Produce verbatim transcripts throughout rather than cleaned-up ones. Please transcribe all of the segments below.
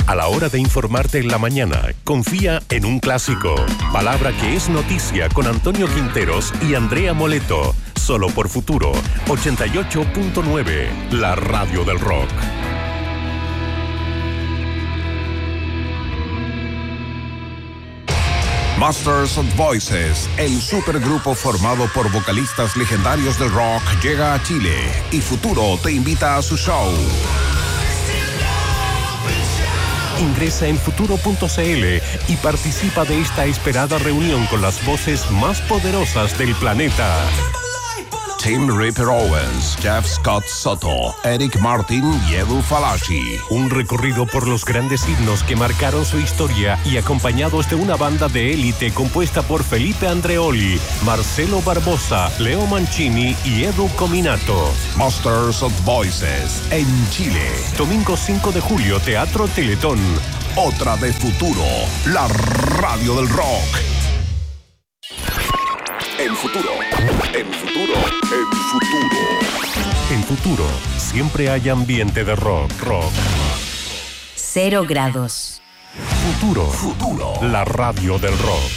A la hora de informarte en la mañana, confía en un clásico. Palabra que es noticia con Antonio Quinteros y Andrea Moleto. Solo por Futuro ochenta y ocho punto nueve, la radio del rock. Masters of Voices, el supergrupo formado por vocalistas legendarios del rock, llega a Chile y Futuro te invita a su show. Ingresa en futuro punto c l y participa de esta esperada reunión con las voces más poderosas del planeta. Tim Ripper Owens, Jeff Scott Soto, Eric Martin y Edu Falaschi. Un recorrido por los grandes himnos que marcaron su historia y acompañados de una banda de élite compuesta por Felipe Andreoli, Marcelo Barbosa, Leo Mancini y Edu Cominato. Masters of Voices en Chile. Domingo cinco de julio, Teatro Teletón. Otra de Futuro, la radio del rock. En Futuro, en Futuro, en Futuro. En Futuro, siempre hay ambiente de rock, rock. Cero grados. Futuro, Futuro, la radio del rock.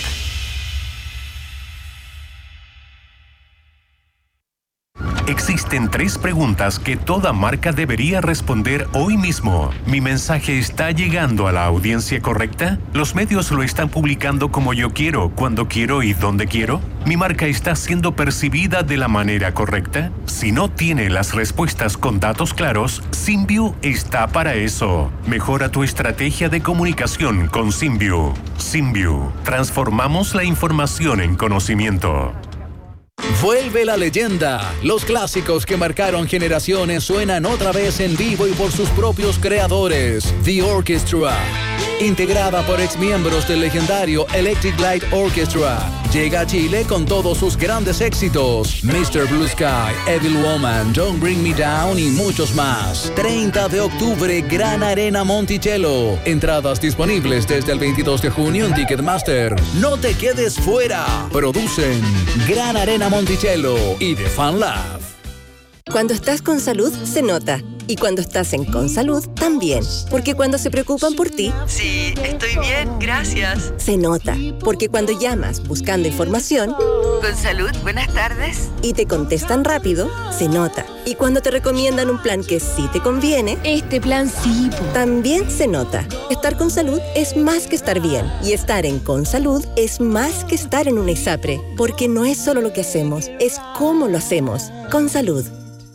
Existen tres preguntas que toda marca debería responder hoy mismo. ¿Mi mensaje está llegando a la audiencia correcta? ¿Los medios lo están publicando como yo quiero, cuando quiero y donde quiero? ¿Mi marca está siendo percibida de la manera correcta? Si no tiene las respuestas con datos claros, Symview está para eso. Mejora tu estrategia de comunicación con Symview. Symview. Transformamos la información en conocimiento. Vuelve la leyenda. Los clásicos que marcaron generaciones suenan otra vez en vivo y por sus propios creadores. The Orchestra, integrada por exmiembros del legendario Electric Light Orchestra, llega a Chile con todos sus grandes éxitos: mister Blue Sky, Evil Woman, Don't Bring Me Down y muchos más. treinta de octubre, Gran Arena Monticello. Entradas disponibles desde el veintidós de junio en Ticketmaster. No te quedes fuera. Producen Gran Arena Monticello y The Fan Lab. Cuando estás con salud, se nota. Y cuando estás en Consalud, también. Porque cuando se preocupan por ti... Sí, estoy bien, gracias. Se nota. Porque cuando llamas buscando información... Consalud, buenas tardes. Y te contestan rápido, se nota. Y cuando te recomiendan un plan que sí te conviene... Este plan sí. También se nota. Estar con salud es más que estar bien. Y estar en Consalud es más que estar en una ISAPRE. Porque no es solo lo que hacemos, es cómo lo hacemos. Consalud.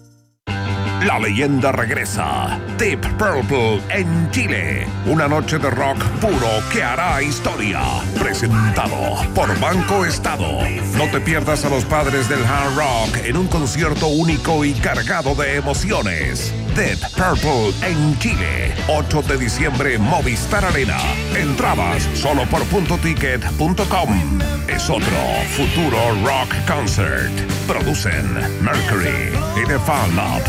La leyenda regresa. Deep Purple en Chile. Una noche de rock puro que hará historia. Presentado por Banco Estado. No te pierdas a los padres del hard rock en un concierto único y cargado de emociones. Deep Purple en Chile. ocho de diciembre, Movistar Arena. Entradas solo por punto ticket punto com. Es otro Futuro Rock Concert. Producen Mercury y The Fan Lab.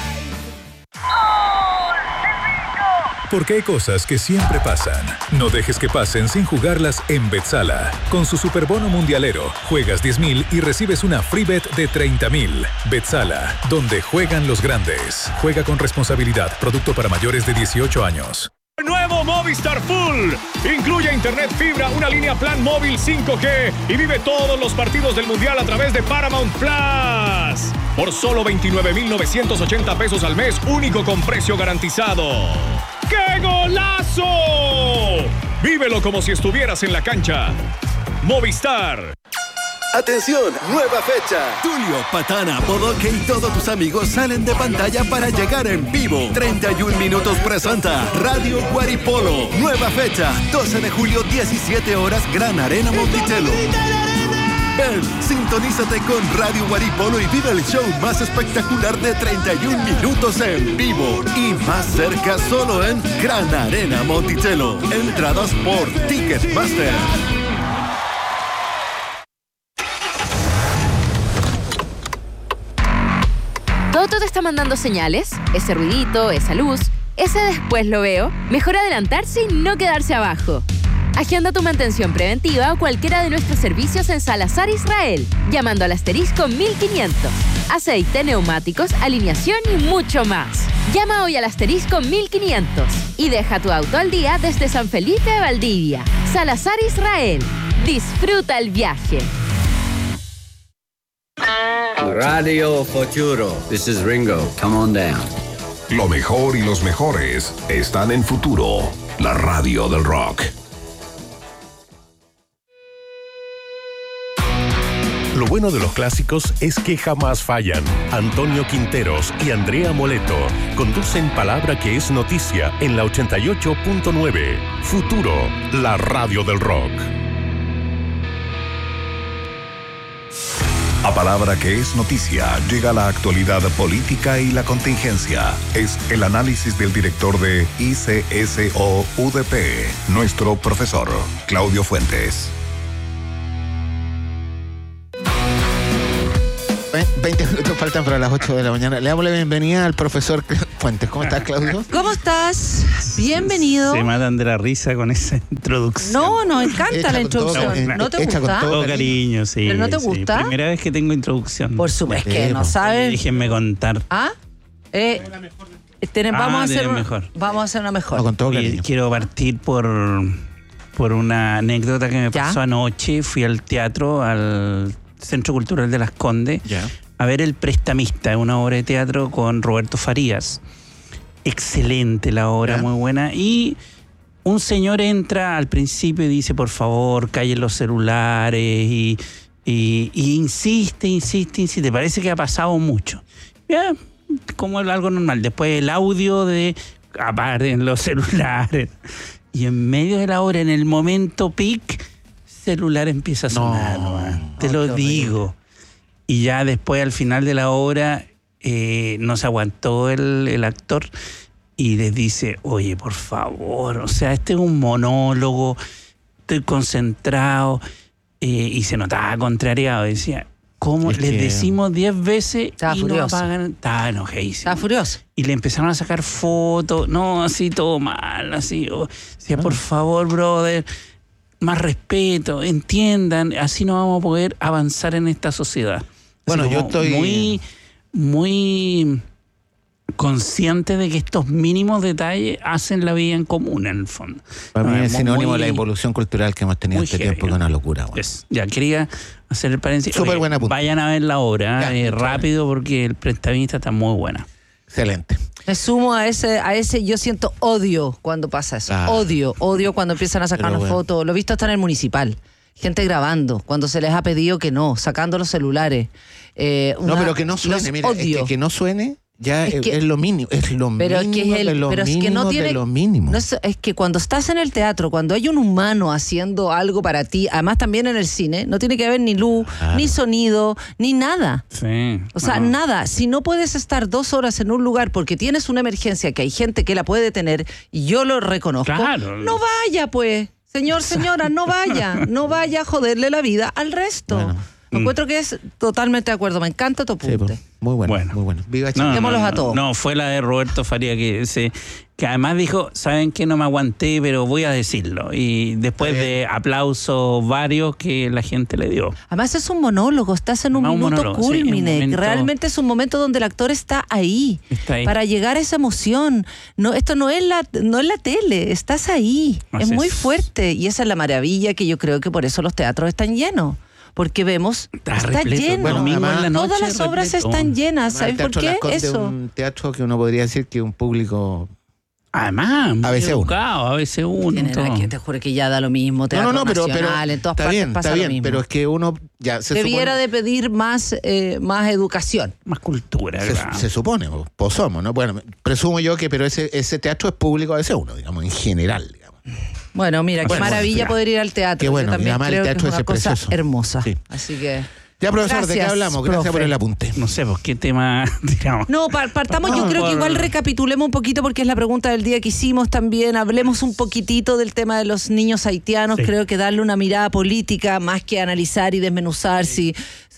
Porque hay cosas que siempre pasan. No dejes que pasen sin jugarlas en Betsala. Con su superbono mundialero, juegas diez mil y recibes una free bet de treinta mil. Betsala, donde juegan los grandes. Juega con responsabilidad. Producto para mayores de dieciocho años. Nuevo Movistar Full. Incluye internet fibra, una línea plan móvil cinco G y vive todos los partidos del Mundial a través de Paramount Plus. Por solo veintinueve mil novecientos ochenta pesos al mes, único con precio garantizado. ¡Qué golazo! Vívelo como si estuvieras en la cancha. Movistar. ¡Atención! ¡Nueva fecha! Tulio, Patana, Bodoque y todos tus amigos salen de pantalla para llegar en vivo. treinta y un minutos presenta Radio Guaripolo. Nueva fecha, doce de julio, diecisiete horas, Gran Arena Monticello. Ven, sintonízate con Radio Guaripolo y vive el show más espectacular de treinta y un minutos en vivo. Y más cerca solo en Gran Arena Monticello. Entradas por Ticketmaster. ¿Toto te está mandando señales? Ese ruidito, esa luz, ese después lo veo. Mejor adelantarse y no quedarse abajo. Agenda tu mantención preventiva o cualquiera de nuestros servicios en Salazar Israel, llamando al asterisco mil quinientos. Aceite, neumáticos, alineación y mucho más. Llama hoy al asterisco mil quinientos y deja tu auto al día desde San Felipe de Valdivia. Salazar Israel. Disfruta el viaje. Radio Futuro. This is Ringo. Come on down. Lo mejor y los mejores están en Futuro, la radio del rock. Lo bueno de los clásicos es que jamás fallan. Antonio Quinteros y Andrea Moleto conducen Palabra que es noticia en la ochenta y ocho punto nueve. Futuro, la radio del rock. A Palabra que es noticia llega la actualidad política y la contingencia. Es el análisis del director de I C S O U D P, nuestro profesor Claudio Fuentes. veinte minutos faltan para las ocho de la mañana. Le damos la bienvenida al profesor Fuentes. ¿Cómo estás, Claudio? ¿Cómo estás? Bienvenido. Se matan de la risa con esa introducción. No, nos encanta Hecha la con todo, introducción. eh, ¿No te hecha con gusta? todo Todo cariño, sí. ¿Pero no te sí. gusta? Primera vez que tengo introducción. Por supuesto, es que Sí, no po. sabes. Déjenme contar. ¿Ah? Eh, tenem- Ah, vamos, a hacer tienen una, mejor. vamos a hacer una mejor. No, con todo Y cariño. quiero partir por, por una anécdota que me ¿Ya? pasó anoche. Fui al teatro, al Centro Cultural de Las Condes, Ya. a ver El Prestamista, una obra de teatro con Roberto Farías. Excelente la obra, ¿Ya? muy buena. Y un señor entra al principio y dice, por favor, callen los celulares. Y, y, y insiste, insiste, insiste. Parece que ha pasado mucho. Ya, como algo normal. Después el audio de aparen los celulares. Y en medio de la obra, en el momento peak, celular empieza a sonar. No. nomás. Te Oh, lo qué horrible. digo. Y ya después, al final de la obra, eh, no se aguantó el, el actor y les dice, oye, por favor, o sea, este es un monólogo, estoy concentrado, eh, y se notaba contrariado. Decía, ¿cómo? Es Les que- decimos diez veces Estaba y furioso. no apagan. Estaba enojadísimo. ¿Estás furioso? Y le empezaron a sacar fotos, no, así todo mal, así. Oh, decía, por favor, brother, más respeto, entiendan, así no vamos a poder avanzar en esta sociedad. Bueno, Así yo como estoy- muy, muy consciente de que estos mínimos detalles hacen la vida en común, en el fondo. Para mí No, es muy- sinónimo de la muy- involución cultural que hemos tenido muy este heavy, tiempo, que es una locura. Bueno. Yes. Ya quería hacer el paréntesis. Súper Oye, buen apunte. Vayan a ver la obra, Ya, eh, muchas rápido, porque El Prestamista está muy buena. Excelente. Me sumo a ese, a ese, yo siento odio cuando pasa eso. Ah. Odio, odio cuando empiezan a sacar Pero las bueno. fotos. Lo he visto hasta en el municipal. Gente grabando, cuando se les ha pedido que no, sacando los celulares. Eh, No, una- pero que no los suene, mira, es odio. que, que no suene ya Es es, que- es lo mínimo, es lo Pero es mínimo que, es el- de lo pero es mínimo que no tiene, de lo mínimo. no es, es que cuando estás en el teatro, cuando hay un humano haciendo algo para ti, además también en el cine, no tiene que haber ni luz, Claro. ni sonido, ni nada. Sí. O sea, no. nada. Si no puedes estar dos horas en un lugar porque tienes una emergencia que hay gente que la puede tener y yo lo reconozco, Claro. no vaya pues. Señor, señora, no vaya. No vaya a joderle la vida al resto. Bueno. Me encuentro que es totalmente de acuerdo. Me encanta tu Sí, apunte. pues, muy bueno, Bueno. muy bueno. Viva Chile. No, Saquémoslos no, a no, todos. No, fue la de Roberto Faría que se, que además dijo, ¿saben qué? No me aguanté, pero voy a decirlo. Y después de aplausos varios que la gente le dio. Además es un monólogo, estás en un Ah, un minuto monólogo, sí, culmine. un momento- Realmente es un momento donde el actor está ahí, Está ahí. para llegar a esa emoción. No, esto no es la, no es la tele, estás ahí. Así es muy es. fuerte y esa es la maravilla que yo creo que por eso los teatros están llenos. Porque vemos, Está está, repleto. lleno. Bueno, Domingo en la noche, Todas las obras repleto. están llenas. El ¿Sabes por Teatro Las qué? Condes es Eso. un teatro que uno podría decir que un público. Además, muy A veces uno. educado, a veces uno. Tienen todo. aquí, te juro que ya da lo mismo. No, Teatro no, no, pero, pero Nacional, en todas está partes bien, pasa está lo bien, mismo. pero es que uno ya se Debiera supone, de pedir más, eh, más educación. Más cultura, se, ¿verdad? se supone, o pues somos, ¿no? Bueno, presumo yo que, pero ese, ese teatro es público a veces uno, digamos, en general, digamos. Bueno, mira, qué Bueno, maravilla ya. poder ir al teatro. Qué bueno, Yo también y además el creo que teatro es una ese cosa precioso. hermosa. Sí. Así que... Ya, profesor, ¿de qué Gracias, hablamos? Gracias profe. por el apunte. No sé, pues qué tema tiramos. No, par- partamos, yo No, creo que por- igual recapitulemos un poquito porque es la pregunta del día que hicimos también. Hablemos un poquitito del tema de los niños haitianos. Sí. Creo que darle una mirada política más que analizar y desmenuzar si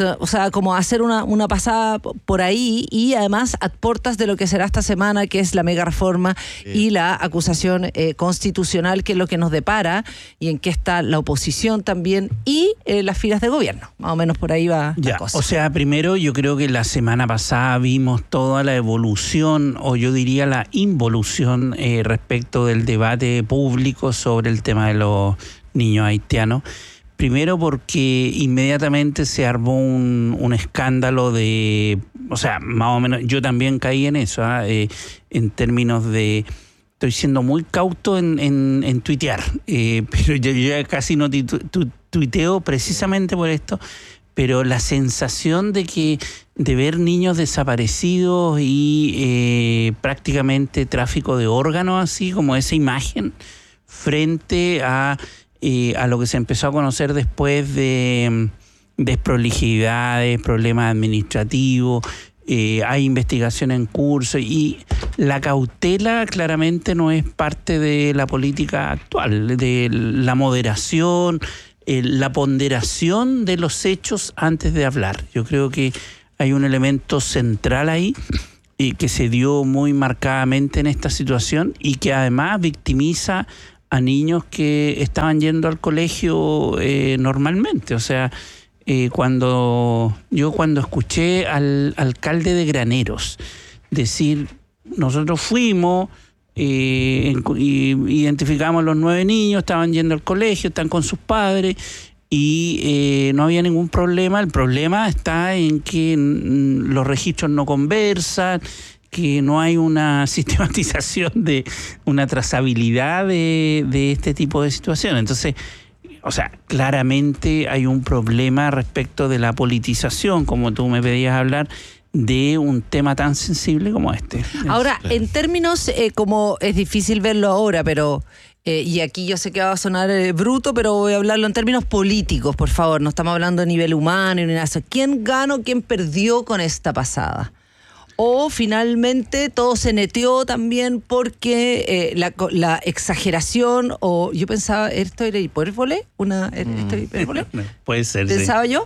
O sea, como hacer una, una pasada por ahí y además a puertas de lo que será esta semana, que es la mega reforma sí. y la acusación eh, constitucional, que es lo que nos depara y en qué está la oposición también y eh, las filas de gobierno. Más o menos por ahí va ya, la cosa. O sea, primero yo creo que la semana pasada vimos toda la evolución, o yo diría la involución eh, respecto del debate público sobre el tema de los niños haitianos. Primero porque inmediatamente se armó un, un escándalo de, o sea, más o menos, yo también caí en eso, ¿eh? Eh, en términos de, estoy siendo muy cauto en, en, en tuitear, eh, pero yo, yo ya casi no tu, tu, tuiteo precisamente por esto, pero la sensación de que de ver niños desaparecidos y eh, prácticamente tráfico de órganos, así como esa imagen, frente a... Eh, a lo que se empezó a conocer después de desprolijidades, problemas administrativos, eh, hay investigación en curso y la cautela claramente no es parte de la política actual, de la moderación, eh, la ponderación de los hechos antes de hablar. Yo creo que hay un elemento central ahí eh, que se dio muy marcadamente en esta situación y que además victimiza a niños que estaban yendo al colegio eh, normalmente. O sea, eh, cuando yo cuando escuché al alcalde de Graneros decir, nosotros fuimos, eh, y identificamos los nueve niños, estaban yendo al colegio, están con sus padres, y eh, no había ningún problema. El problema está en que mm, los registros no conversan, que no hay una sistematización de una trazabilidad de, de este tipo de situaciones. Entonces, o sea, claramente hay un problema respecto de la politización, como tú me pedías hablar, de un tema tan sensible como este. Ahora, en términos, eh, como es difícil verlo ahora, pero... Eh, y aquí yo sé que va a sonar eh, bruto, pero voy a hablarlo en términos políticos, por favor. No estamos hablando a nivel humano ni nada. ¿Quién ganó, quién perdió con esta pasada? O finalmente todo se neteó también porque eh, la, la exageración, o yo pensaba, ¿esto era hipérbole? Una, ¿esto era hipérbole? Puede ser, Pensaba sí. yo.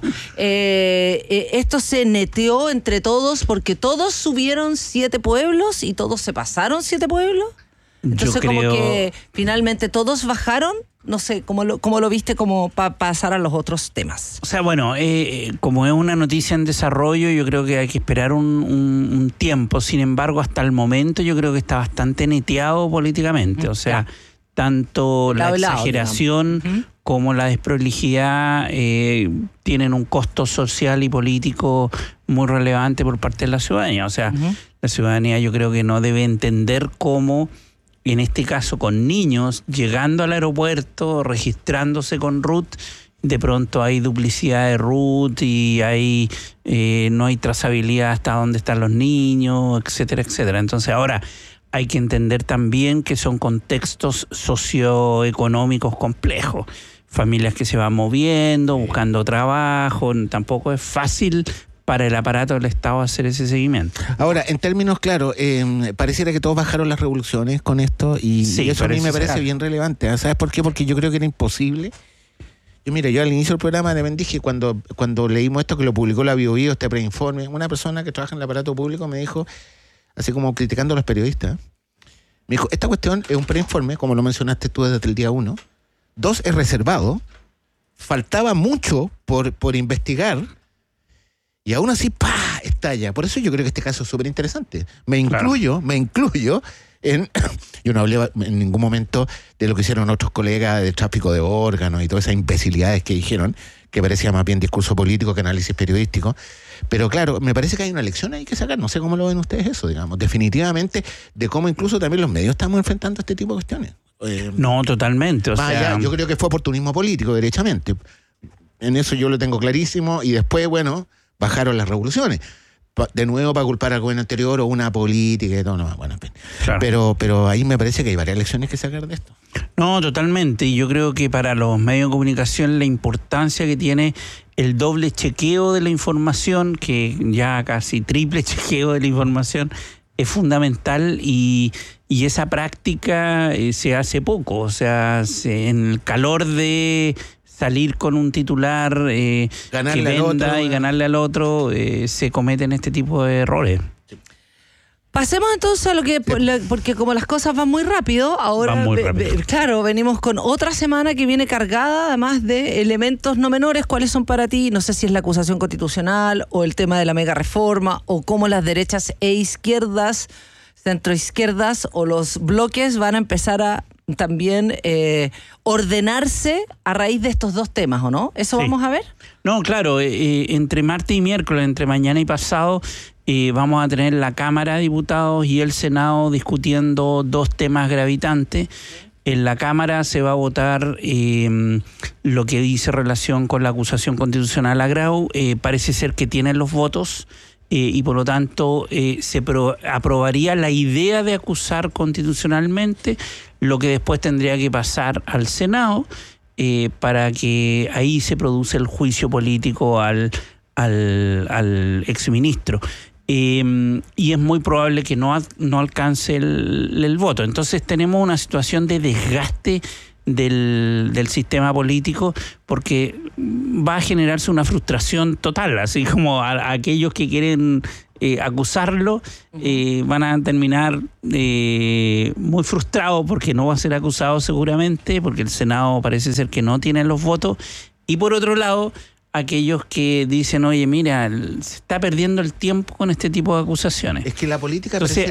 Eh, eh, esto se neteó entre todos porque todos subieron siete pueblos y todos se pasaron siete pueblos. Entonces, yo creo... como que finalmente todos bajaron. No sé, ¿cómo lo, cómo lo viste como para pasar a los otros temas? O sea, bueno, eh, como es una noticia en desarrollo, yo creo que hay que esperar un, un, un tiempo. Sin embargo, hasta el momento yo creo que está bastante neteado políticamente. O sea, tanto la exageración uh-huh. como la desprolijidad eh, tienen un costo social y político muy relevante por parte de la ciudadanía. O sea, uh-huh. la ciudadanía yo creo que no debe entender cómo... en este caso con niños, llegando al aeropuerto, registrándose con R U T, de pronto hay duplicidad de R U T y hay eh, no hay trazabilidad hasta dónde están los niños, etcétera, etcétera. Entonces ahora hay que entender también que son contextos socioeconómicos complejos. Familias que se van moviendo, buscando trabajo, tampoco es fácil para el aparato del Estado hacer ese seguimiento. Ahora, en términos claros, eh, pareciera que todos bajaron las revoluciones con esto y, sí, y eso a mí me parece será. bien relevante. ¿Sabes por qué? Porque yo creo que era imposible. Yo, mira, yo al inicio del programa también dije, cuando, cuando leímos esto que lo publicó la Bio Bio, este preinforme, una persona que trabaja en el aparato público me dijo, así como criticando a los periodistas, me dijo, esta cuestión es un preinforme, como lo mencionaste tú desde el día uno, dos, es reservado, faltaba mucho por, por investigar, y aún así, ¡pah!, estalla. Por eso yo creo que este caso es súper interesante. Me incluyo, claro. me incluyo en... Yo no hablé en ningún momento de lo que hicieron otros colegas de tráfico de órganos y todas esas imbecilidades que dijeron, que parecía más bien discurso político que análisis periodístico. Pero claro, me parece que hay una lección ahí que sacar. No sé cómo lo ven ustedes eso, digamos. Definitivamente, de cómo incluso también los medios estamos enfrentando este tipo de cuestiones. Eh, no, totalmente. O sea... allá, yo creo que fue oportunismo político, derechamente. En eso yo lo tengo clarísimo. Y después, bueno... bajaron las revoluciones. De nuevo para culpar al gobierno anterior o una política y todo, no, bueno, claro. pero, pero ahí me parece que hay varias lecciones que sacar de esto. No, totalmente. Y yo creo que para los medios de comunicación la importancia que tiene el doble chequeo de la información, que ya casi triple chequeo de la información, es fundamental y, y esa práctica eh, se hace poco. O sea, se, en el calor de... salir con un titular eh, que Ganarle al venda otro, y eh. ganarle al otro, eh, se cometen este tipo de errores. Pasemos entonces a lo que, porque como las cosas van muy rápido, ahora, Van muy ve- rápido. ve- claro, venimos con otra semana que viene cargada además de elementos no menores. ¿Cuáles son para ti? No sé si es la acusación constitucional o el tema de la mega reforma o cómo las derechas e izquierdas, centroizquierdas o los bloques van a empezar a también eh, ordenarse a raíz de estos dos temas, ¿o no? ¿Eso Sí. vamos a ver? No, claro, eh, eh, entre martes y miércoles, entre mañana y pasado, eh, vamos a tener la Cámara de Diputados y el Senado discutiendo dos temas gravitantes. En la Cámara se va a votar eh, lo que dice relación con la acusación constitucional a Grau. Eh, parece ser que tienen los votos. Eh, y por lo tanto eh, se pro- aprobaría la idea de acusar constitucionalmente, lo que después tendría que pasar al Senado eh, para que ahí se produce el juicio político al, al, al exministro. Eh, y es muy probable que no, no alcance el, el voto. Entonces tenemos una situación de desgaste del, del sistema político, porque va a generarse una frustración total, así como a, a aquellos que quieren eh, acusarlo eh, van a terminar eh, muy frustrados porque no va a ser acusado seguramente, porque el Senado parece ser que no tiene los votos, y por otro lado aquellos que dicen, oye, mira, se está perdiendo el tiempo con este tipo de acusaciones. Es que la política Entonces,